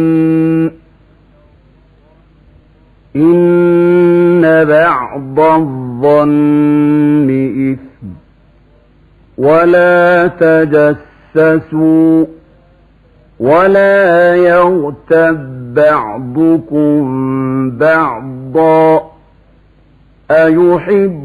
إن بعض الظن إثم ولا تجسسوا ولا يغتب بعضكم بعضا أيحب